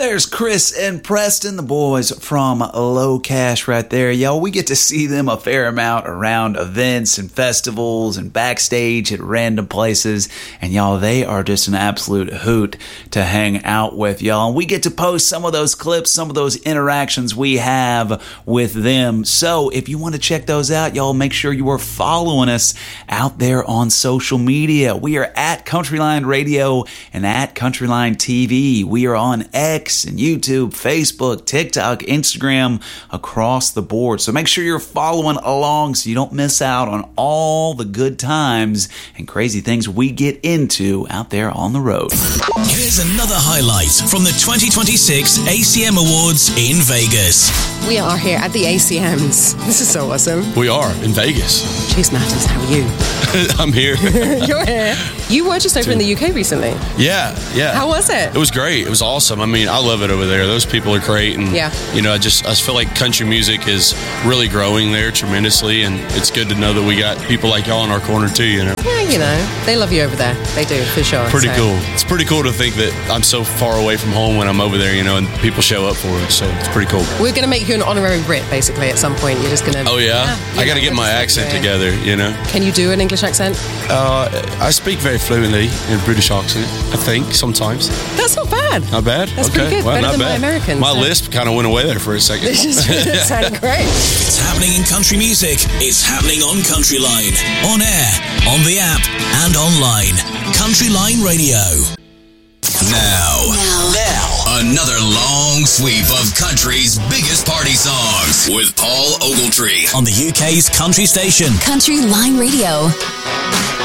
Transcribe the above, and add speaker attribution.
Speaker 1: There's Chris and Preston, the boys from Low Cash right there. Y'all, we get to see them a fair amount around events and festivals and backstage at random places. And y'all, they are just an absolute hoot to hang out with, y'all. And we get to post some of those clips, some of those interactions we have with them. So if you want to check those out, y'all, make sure you are following us out there on social media. We are at Countryline Radio and at Countryline TV. We are on X and YouTube, Facebook, TikTok, Instagram, across the board. So make sure you're following along so you don't miss out on all the good times and crazy things we get into out there on the road.
Speaker 2: Here's another highlight from the 2026 ACM Awards in Vegas.
Speaker 3: We are here at the ACMs. This is so awesome.
Speaker 4: We are in Vegas.
Speaker 3: Chase Matters, how are you?
Speaker 4: I'm here.
Speaker 3: You're here. You were just over in the UK recently.
Speaker 4: Yeah.
Speaker 3: How was it?
Speaker 4: It was great. It was awesome. I mean, I love it over there. Those people are great. And, you know, I feel like country music is really growing there tremendously. And it's good to know that we got people like y'all in our corner too, you know?
Speaker 3: Yeah, you know, they love you over there. They do, for sure.
Speaker 4: Pretty cool. It's pretty cool to think that I'm so far away from home when I'm over there, you know, and people show up for us. So it's pretty cool.
Speaker 3: We're going to make you an honorary Brit, basically, at some point. You're just going to...
Speaker 4: Oh, yeah? I got to get my accent together, you know?
Speaker 3: Can you do an English accent?
Speaker 4: I speak very fluently in British accent, I think, sometimes.
Speaker 3: That's not bad.
Speaker 4: Not bad?
Speaker 3: That's pretty good.
Speaker 4: Well,
Speaker 3: Better than my American.
Speaker 4: My lisp kind of went away there for a second.
Speaker 3: It just sounded great.
Speaker 2: It's happening in country music. It's happening on Countryline. On air, on the app, and online. Countryline Radio. Now, another long sweep of country's biggest party songs with Paul Ogletree on the UK's country station.
Speaker 5: Countryline Radio.